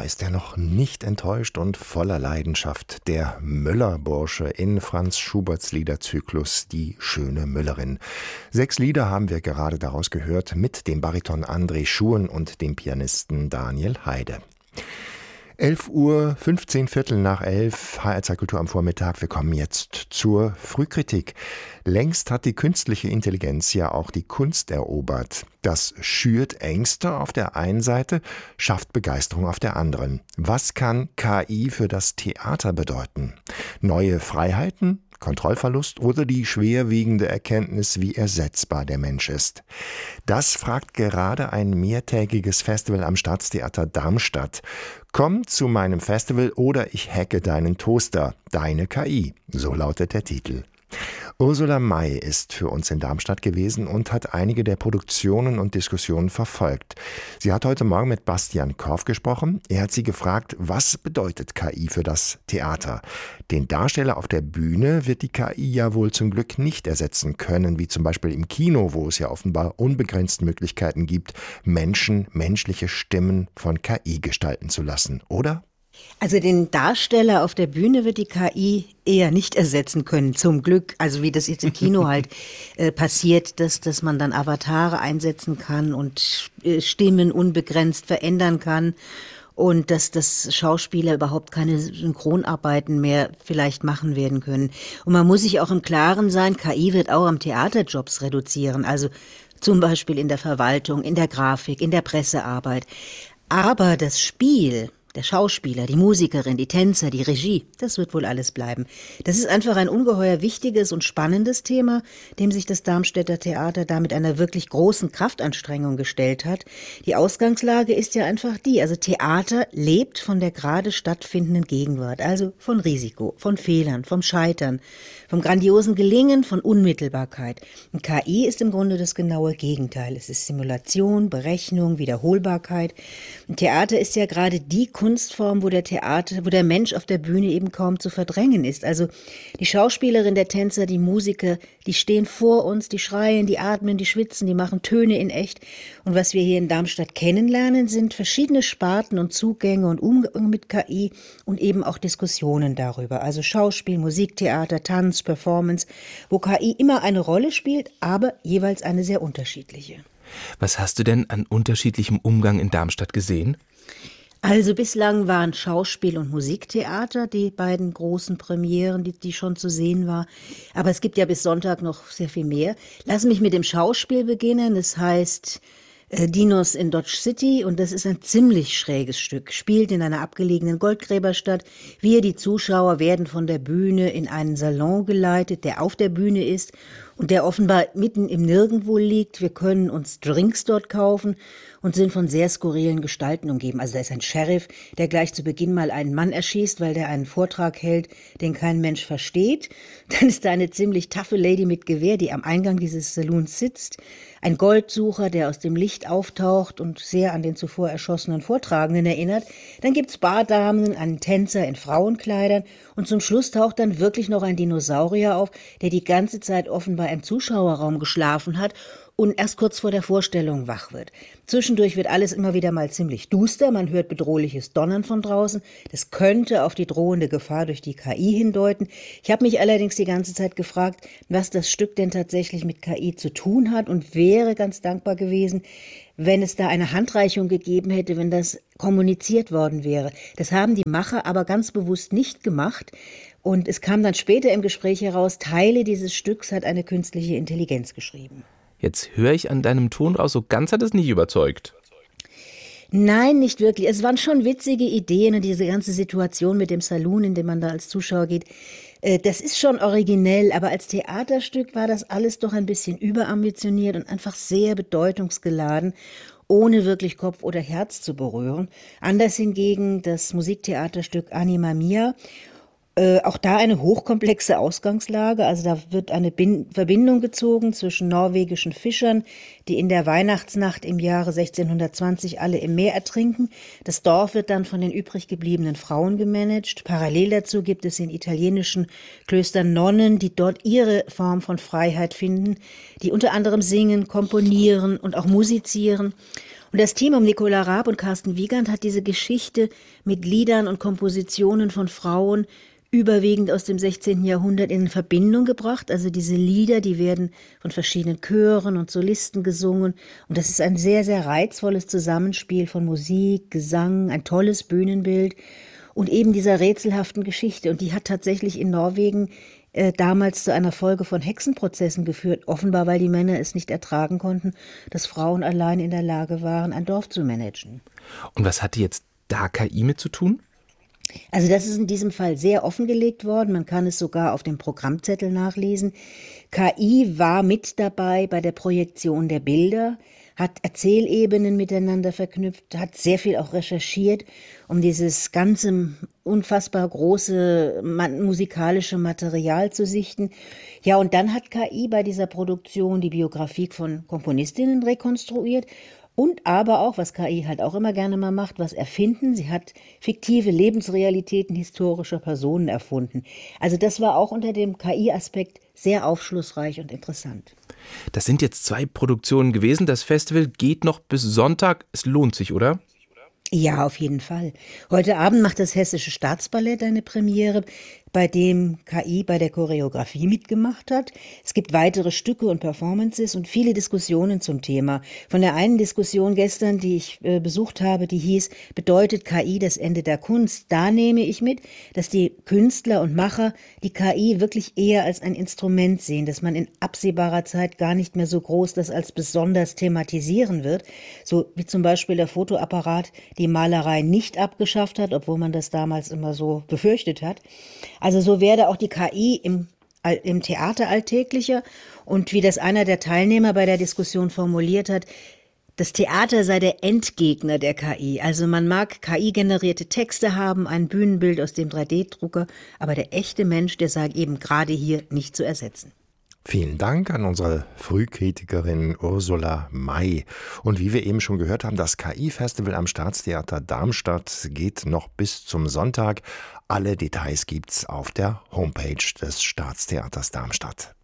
ist er noch nicht enttäuscht und voller Leidenschaft. Der Müller-Bursche in Franz Schuberts Liederzyklus Die schöne Müllerin. 6 Lieder haben wir gerade daraus gehört mit dem Bariton André Schuhen und dem Pianisten Daniel Heide. 11 Uhr, 15 Viertel nach 11, HR2 Kultur am Vormittag. Wir kommen jetzt zur Frühkritik. Längst hat die künstliche Intelligenz ja auch die Kunst erobert. Das schürt Ängste auf der einen Seite, schafft Begeisterung auf der anderen. Was kann KI für das Theater bedeuten? Neue Freiheiten? Kontrollverlust oder die schwerwiegende Erkenntnis, wie ersetzbar der Mensch ist? Das fragt gerade ein mehrtägiges Festival am Staatstheater Darmstadt. Komm zu meinem Festival oder ich hacke deinen Toaster, deine KI, so lautet der Titel. Ursula May ist für uns in Darmstadt gewesen und hat einige der Produktionen und Diskussionen verfolgt. Sie hat heute Morgen mit Bastian Korf gesprochen. Er hat sie gefragt, was bedeutet KI für das Theater? Den Darsteller auf der Bühne wird die KI ja wohl zum Glück nicht ersetzen können, wie zum Beispiel im Kino, wo es ja offenbar unbegrenzt Möglichkeiten gibt, menschliche Stimmen von KI gestalten zu lassen, oder? Also den Darsteller auf der Bühne wird die KI eher nicht ersetzen können, zum Glück. Also wie das jetzt im Kino halt passiert, dass man dann Avatare einsetzen kann und Stimmen unbegrenzt verändern kann und dass Schauspieler überhaupt keine Synchronarbeiten mehr vielleicht machen werden können. Und man muss sich auch im Klaren sein, KI wird auch am Theater Jobs reduzieren, also zum Beispiel in der Verwaltung, in der Grafik, in der Pressearbeit. Aber das Spiel, der Schauspieler, die Musikerin, die Tänzer, die Regie, das wird wohl alles bleiben. Das ist einfach ein ungeheuer wichtiges und spannendes Thema, dem sich das Darmstädter Theater da mit einer wirklich großen Kraftanstrengung gestellt hat. Die Ausgangslage ist ja einfach die, also Theater lebt von der gerade stattfindenden Gegenwart, also von Risiko, von Fehlern, vom Scheitern, vom grandiosen Gelingen, von Unmittelbarkeit. Und KI ist im Grunde das genaue Gegenteil. Es ist Simulation, Berechnung, Wiederholbarkeit. Und Theater ist ja gerade die Kunstform, wo der Mensch auf der Bühne eben kaum zu verdrängen ist. Also die Schauspielerin, der Tänzer, die Musiker, die stehen vor uns, die schreien, die atmen, die schwitzen, die machen Töne in echt. Und was wir hier in Darmstadt kennenlernen, sind verschiedene Sparten und Zugänge und Umgang mit KI und eben auch Diskussionen darüber. Also Schauspiel, Musiktheater, Tanz, Performance, wo KI immer eine Rolle spielt, aber jeweils eine sehr unterschiedliche. Was hast du denn an unterschiedlichem Umgang in Darmstadt gesehen? Also bislang waren Schauspiel- und Musiktheater die beiden großen Premieren, die schon zu sehen war. Aber es gibt ja bis Sonntag noch sehr viel mehr. Lass mich mit dem Schauspiel beginnen. Es heißt Dinos in Dodge City und das ist ein ziemlich schräges Stück. Spielt in einer abgelegenen Goldgräberstadt. Wir, die Zuschauer, werden von der Bühne in einen Salon geleitet, der auf der Bühne ist und der offenbar mitten im Nirgendwo liegt. Wir können uns Drinks dort kaufen und sind von sehr skurrilen Gestalten umgeben. Also da ist ein Sheriff, der gleich zu Beginn mal einen Mann erschießt, weil der einen Vortrag hält, den kein Mensch versteht. Dann ist da eine ziemlich taffe Lady mit Gewehr, die am Eingang dieses Saloons sitzt. Ein Goldsucher, der aus dem Licht auftaucht und sehr an den zuvor erschossenen Vortragenden erinnert. Dann gibt's Bardamen, einen Tänzer in Frauenkleidern und zum Schluss taucht dann wirklich noch ein Dinosaurier auf, der die ganze Zeit offenbar im Zuschauerraum geschlafen hat und erst kurz vor der Vorstellung wach wird. Zwischendurch wird alles immer wieder mal ziemlich duster, man hört bedrohliches Donnern von draußen. Das könnte auf die drohende Gefahr durch die KI hindeuten. Ich habe mich allerdings die ganze Zeit gefragt, was das Stück denn tatsächlich mit KI zu tun hat und wäre ganz dankbar gewesen, wenn es da eine Handreichung gegeben hätte, wenn das kommuniziert worden wäre. Das haben die Macher aber ganz bewusst nicht gemacht. Und es kam dann später im Gespräch heraus, Teile dieses Stücks hat eine künstliche Intelligenz geschrieben. Jetzt höre ich an deinem Ton raus, so ganz hat es nicht überzeugt. Nein, nicht wirklich. Es waren schon witzige Ideen und diese ganze Situation mit dem Saloon, in dem man da als Zuschauer geht. Das ist schon originell, aber als Theaterstück war das alles doch ein bisschen überambitioniert und einfach sehr bedeutungsgeladen, ohne wirklich Kopf oder Herz zu berühren. Anders hingegen das Musiktheaterstück Anima Mia. Auch da eine hochkomplexe Ausgangslage, also da wird eine Verbindung gezogen zwischen norwegischen Fischern, die in der Weihnachtsnacht im Jahre 1620 alle im Meer ertrinken. Das Dorf wird dann von den übrig gebliebenen Frauen gemanagt. Parallel dazu gibt es in italienischen Klöstern Nonnen, die dort ihre Form von Freiheit finden, die unter anderem singen, komponieren und auch musizieren. Und das Team um Nicola Raab und Carsten Wiegand hat diese Geschichte mit Liedern und Kompositionen von Frauen überwiegend aus dem 16. Jahrhundert in Verbindung gebracht. Also diese Lieder, die werden von verschiedenen Chören und Solisten gesungen. Und das ist ein sehr, sehr reizvolles Zusammenspiel von Musik, Gesang, ein tolles Bühnenbild und eben dieser rätselhaften Geschichte. Und die hat tatsächlich in Norwegen damals zu einer Folge von Hexenprozessen geführt, offenbar weil die Männer es nicht ertragen konnten, dass Frauen allein in der Lage waren, ein Dorf zu managen. Und was hatte jetzt da KI mit zu tun? Also das ist in diesem Fall sehr offengelegt worden. Man kann es sogar auf dem Programmzettel nachlesen. KI war mit dabei bei der Projektion der Bilder, hat Erzählebenen miteinander verknüpft, hat sehr viel auch recherchiert, um dieses ganze unfassbar große musikalische Material zu sichten. Ja, und dann hat KI bei dieser Produktion die Biografie von Komponistinnen rekonstruiert. Und aber auch, was KI halt auch immer gerne mal macht, was erfinden. Sie hat fiktive Lebensrealitäten historischer Personen erfunden. Also das war auch unter dem KI-Aspekt sehr aufschlussreich und interessant. Das sind jetzt 2 Produktionen gewesen. Das Festival geht noch bis Sonntag. Es lohnt sich, oder? Ja, auf jeden Fall. Heute Abend macht das Hessische Staatsballett eine Premiere, bei dem KI bei der Choreografie mitgemacht hat. Es gibt weitere Stücke und Performances und viele Diskussionen zum Thema. Von der einen Diskussion gestern, die ich besucht habe, die hieß, bedeutet KI das Ende der Kunst? Da nehme ich mit, dass die Künstler und Macher die KI wirklich eher als ein Instrument sehen, dass man in absehbarer Zeit gar nicht mehr so groß das als besonders thematisieren wird, so wie zum Beispiel der Fotoapparat die Malerei nicht abgeschafft hat, obwohl man das damals immer so befürchtet hat. Also so werde auch die KI im Theater alltäglicher und wie das einer der Teilnehmer bei der Diskussion formuliert hat, das Theater sei der Endgegner der KI. Also man mag KI-generierte Texte haben, ein Bühnenbild aus dem 3D-Drucker, aber der echte Mensch, der sei eben gerade hier nicht zu ersetzen. Vielen Dank an unsere Frühkritikerin Ursula May. Und wie wir eben schon gehört haben, das KI-Festival am Staatstheater Darmstadt geht noch bis zum Sonntag. Alle Details gibt's auf der Homepage des Staatstheaters Darmstadt.